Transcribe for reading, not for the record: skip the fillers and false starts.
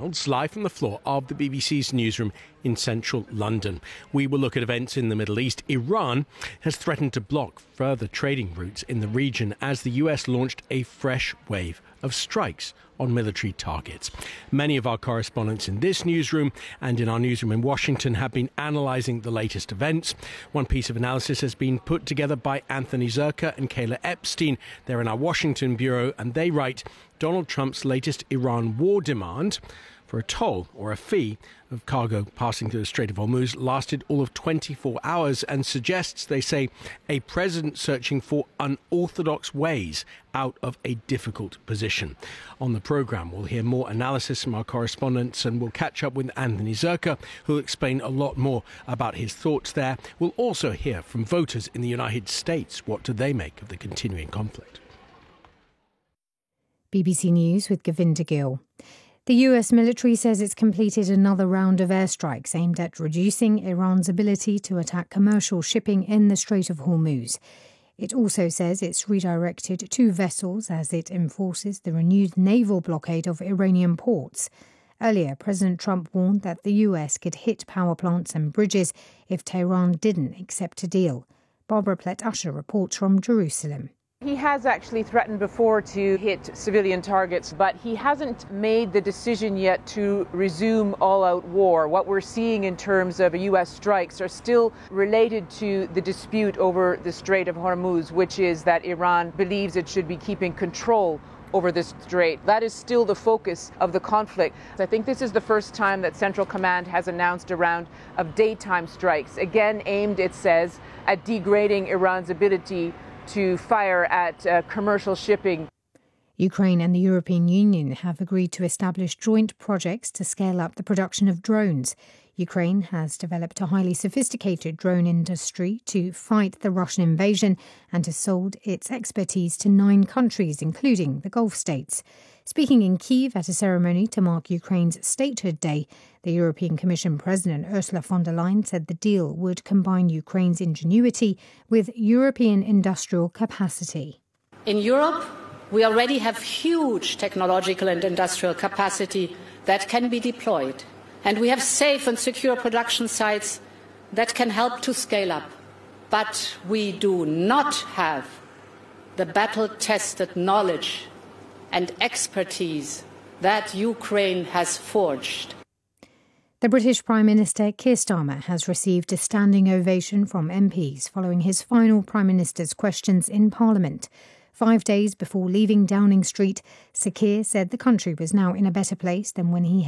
Reynolds, live from the floor of the BBC's newsroom in central London. We will look at events in the Middle East. Iran has threatened to block further trading routes in the region as the US launched a fresh wave of strikes on military targets. Many of our correspondents in this newsroom and in our newsroom in Washington have been analysing the latest events. One piece of analysis has been put together by Anthony Zerka and Kayla Epstein. They're in our Washington bureau, and they write, Donald Trump's latest Iran war demand for a toll or a fee of cargo passing through the Strait of Hormuz lasted all of 24 hours and suggests, they say, a president searching for unorthodox ways out of a difficult position. On the programme, we'll hear more analysis from our correspondents and we'll catch up with Anthony Zerka, who'll explain a lot more about his thoughts there. We'll also hear from voters in the United States. What do they make of the continuing conflict? BBC News with Govinda Gill. The US military says it's completed another round of airstrikes aimed at reducing Iran's ability to attack commercial shipping in the Strait of Hormuz. It also says it's redirected 2 vessels as it enforces the renewed naval blockade of Iranian ports. Earlier, President Trump warned that the US could hit power plants and bridges if Tehran didn't accept a deal. Barbara Plett-Usher reports from Jerusalem. He has actually threatened before to hit civilian targets, but he hasn't made the decision yet to resume all-out war. What we're seeing in terms of U.S. strikes are still related to the dispute over the Strait of Hormuz, which is that Iran believes it should be keeping control over this strait. That is still the focus of the conflict. I think this is the first time that Central Command has announced a round of daytime strikes, again aimed, it says, at degrading Iran's ability to fire at commercial shipping. Ukraine and the European Union have agreed to establish joint projects to scale up the production of drones. Ukraine has developed a highly sophisticated drone industry to fight the Russian invasion and has sold its expertise to 9 countries, including the Gulf states. Speaking in Kyiv at a ceremony to mark Ukraine's Statehood Day, the European Commission President Ursula von der Leyen said the deal would combine Ukraine's ingenuity with European industrial capacity. In Europe, we already have huge technological and industrial capacity that can be deployed. And we have safe and secure production sites that can help to scale up. But we do not have the battle-tested knowledge and expertise that Ukraine has forged. The British Prime Minister Keir Starmer has received a standing ovation from MPs following his final Prime Minister's questions in Parliament. 5 days before leaving Downing Street, Sir Keir said the country was now in a better place than when he